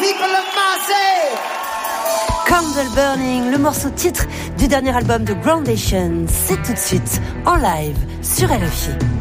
Candle Burning, le morceau titre du dernier album de Groundation. C'est tout de suite en live sur RFI.